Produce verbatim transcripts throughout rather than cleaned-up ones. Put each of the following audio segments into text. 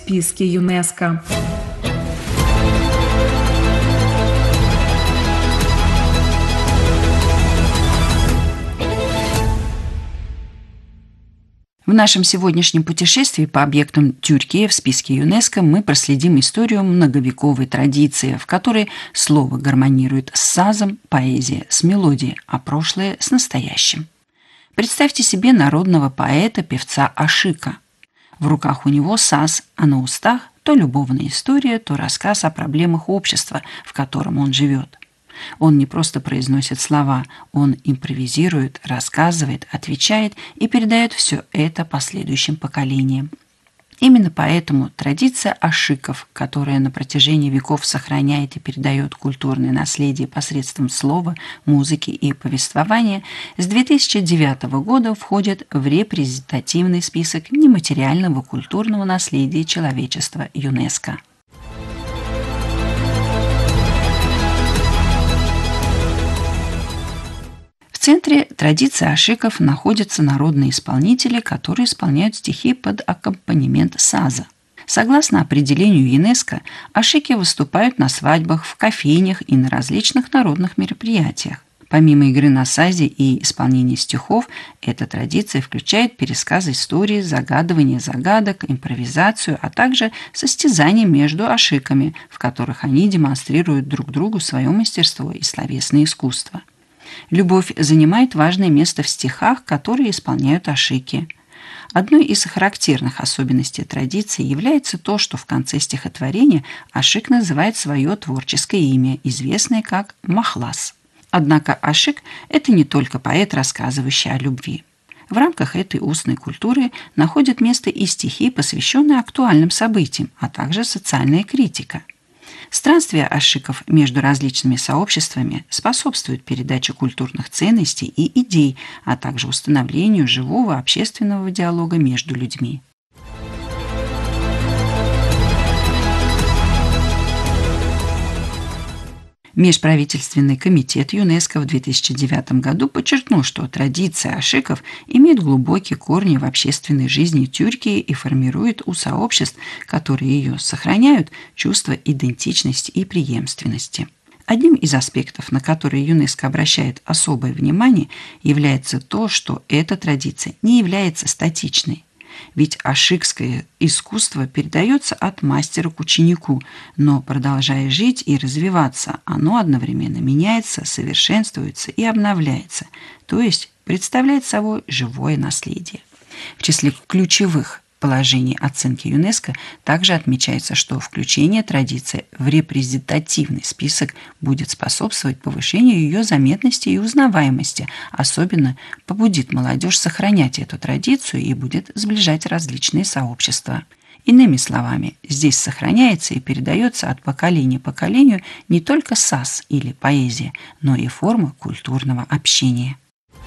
списке ЮНЕСКО. В нашем сегодняшнем путешествии по объектам Тюркии в списке ЮНЕСКО мы проследим историю многовековой традиции, в которой слово гармонирует с сазом, поэзия с мелодией, а прошлое с настоящим. Представьте себе народного поэта, певца Ашика. В руках у него саз, а на устах то любовная история, то рассказ о проблемах общества, в котором он живет. Он не просто произносит слова, он импровизирует, рассказывает, отвечает и передает все это последующим поколениям. Именно поэтому традиция ашиков, которая на протяжении веков сохраняет и передает культурное наследие посредством слова, музыки и повествования, с две тысячи девятого года входит в репрезентативный список нематериального культурного наследия человечества ЮНЕСКО. В центре традиции ашиков находятся народные исполнители, которые исполняют стихи под аккомпанемент саза. Согласно определению ЮНЕСКО, ашики выступают на свадьбах, в кофейнях и на различных народных мероприятиях. Помимо игры на сазе и исполнения стихов, эта традиция включает пересказы истории, загадывание загадок, импровизацию, а также состязания между ашиками, в которых они демонстрируют друг другу свое мастерство и словесное искусство. Любовь занимает важное место в стихах, которые исполняют ашики. Одной из характерных особенностей традиции является то, что в конце стихотворения ашик называет свое творческое имя, известное как махлас. Однако ашик – это не только поэт, рассказывающий о любви. В рамках этой устной культуры находят место и стихи, посвященные актуальным событиям, а также социальная критика. Странствия ашиков между различными сообществами способствуют передаче культурных ценностей и идей, а также установлению живого общественного диалога между людьми. Межправительственный комитет ЮНЕСКО в две тысячи девятом году подчеркнул, что традиция ашиков имеет глубокие корни в общественной жизни Тюркии и формирует у сообществ, которые ее сохраняют, чувство идентичности и преемственности. Одним из аспектов, на которые ЮНЕСКО обращает особое внимание, является то, что эта традиция не является статичной. Ведь ашикское искусство передается от мастера к ученику, но, продолжая жить и развиваться, оно одновременно меняется, совершенствуется и обновляется, то есть представляет собой живое наследие. В числе ключевых положений оценки ЮНЕСКО также отмечается, что включение традиции в репрезентативный список будет способствовать повышению ее заметности и узнаваемости, особенно побудит молодежь сохранять эту традицию и будет сближать различные сообщества. Иными словами, здесь сохраняется и передается от поколения к поколению не только саз или поэзия, но и форма культурного общения.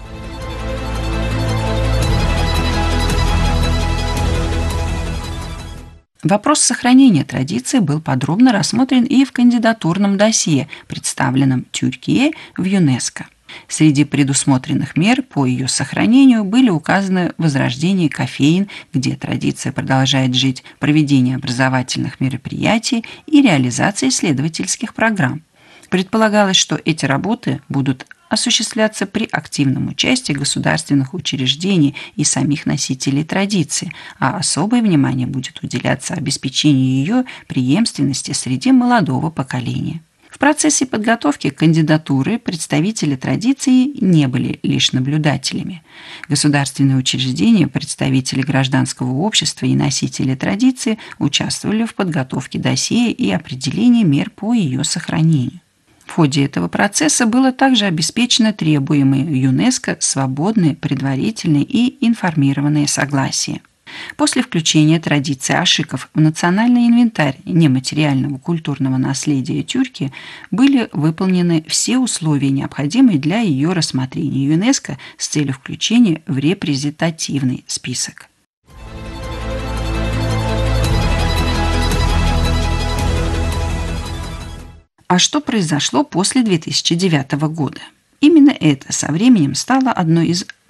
Вопрос сохранения традиции был подробно рассмотрен и в кандидатурном досье, представленном Тюркией в ЮНЕСКО. Среди предусмотренных мер по ее сохранению были указаны возрождение кофеен, где традиция продолжает жить, проведение образовательных мероприятий и реализация исследовательских программ. Предполагалось, что эти работы будут осуществляться при активном участии государственных учреждений и самих носителей традиции, а особое внимание будет уделяться обеспечению ее преемственности среди молодого поколения. В процессе подготовки кандидатуры представители традиции не были лишь наблюдателями. Государственные учреждения, представители гражданского общества и носители традиции участвовали в подготовке досье и определении мер по ее сохранению. В ходе этого процесса было также обеспечено требуемое ЮНЕСКО свободное, предварительное и информированное согласие. После включения традиции ашиков в национальный инвентарь нематериального культурного наследия Тюркии были выполнены все условия, необходимые для ее рассмотрения ЮНЕСКО с целью включения в репрезентативный список. А что произошло после две тысячи девятого года? Именно это со временем стало одной из